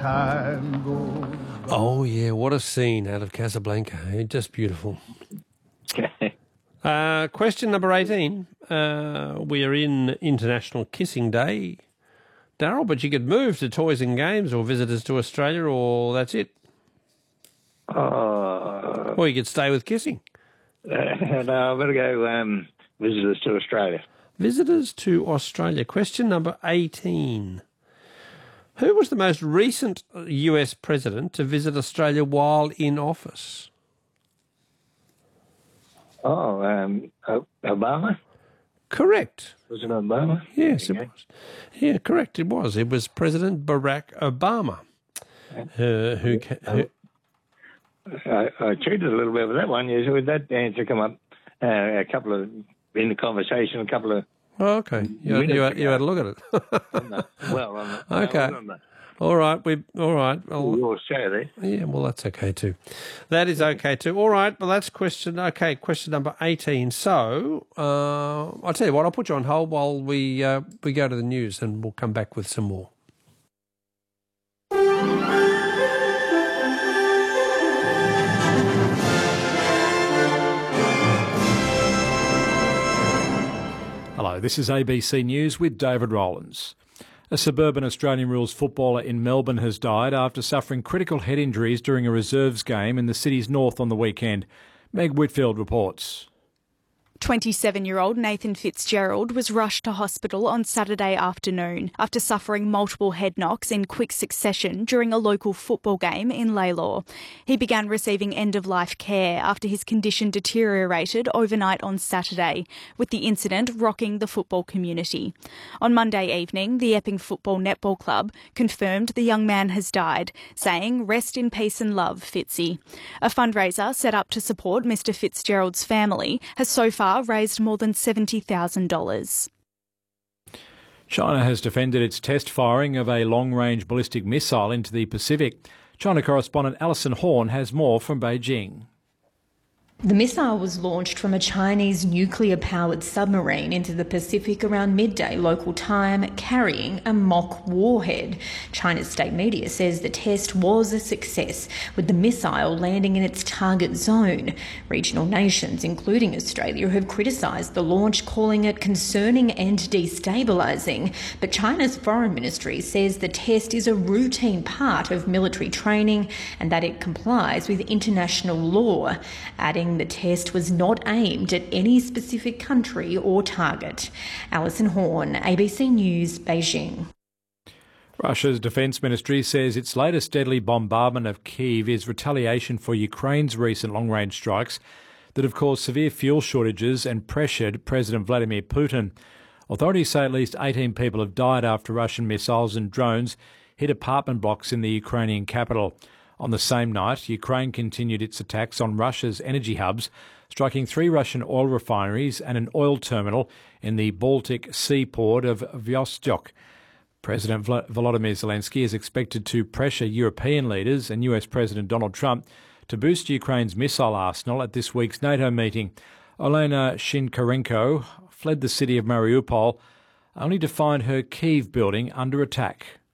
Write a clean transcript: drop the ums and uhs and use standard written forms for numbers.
tango. Oh, yeah, what a scene out of Casablanca. Just beautiful. Question number 18. We are in International Kissing Day, Darryl, but you could move to Toys and Games or Visitors to Australia, or that's it. Or you could stay with kissing. No, I've got to go Visitors to Australia. Visitors to Australia. Question number 18. Who was the most recent US president to visit Australia while in office? Obama? Correct. Was it Obama? Yes, it was. Yeah, correct, it was. It was President Barack Obama. I cheated a little bit with that one. Yes, with that answer come up in the conversation, a couple of... Oh, okay. You had a look at it. Okay. All right. All right. Well, your show there. Yeah, well, that's okay too. That is okay too. All right. Well, that's question number 18. So, I'll tell you what, I'll put you on hold while we go to the news, and we'll come back with some more. Hello, this is ABC News with David Rowlands. A suburban Australian rules footballer in Melbourne has died after suffering critical head injuries during a reserves game in the city's north on the weekend. Meg Whitfield reports. 27-year-old Nathan Fitzgerald was rushed to hospital on Saturday afternoon after suffering multiple head knocks in quick succession during a local football game in Lalor. He began receiving end-of-life care after his condition deteriorated overnight on Saturday, with the incident rocking the football community. On Monday evening, the Epping Football Netball Club confirmed the young man has died, saying, "Rest in peace and love, Fitzy." A fundraiser set up to support Mr Fitzgerald's family has so far raised more than $70,000. China has defended its test firing of a long-range ballistic missile into the Pacific. China correspondent Alison Horn has more from Beijing. The missile was launched from a Chinese nuclear-powered submarine into the Pacific around midday local time, carrying a mock warhead. China's state media says the test was a success, with the missile landing in its target zone. Regional nations, including Australia, have criticised the launch, calling it concerning and destabilising. But China's foreign ministry says the test is a routine part of military training and that it complies with international law, adding the test was not aimed at any specific country or target. Alison Horn, ABC News, Beijing. Russia's defence ministry says its latest deadly bombardment of Kyiv is retaliation for Ukraine's recent long-range strikes that have caused severe fuel shortages and pressured President Vladimir Putin. Authorities say at least 18 people have died after Russian missiles and drones hit apartment blocks in the Ukrainian capital. On the same night, Ukraine continued its attacks on Russia's energy hubs, striking 3 Russian oil refineries and an oil terminal in the Baltic Sea port of Vostok. President Volodymyr Zelensky is expected to pressure European leaders and US President Donald Trump to boost Ukraine's missile arsenal at this week's NATO meeting. Olena Shinkarenko fled the city of Mariupol only to find her Kyiv building under attack.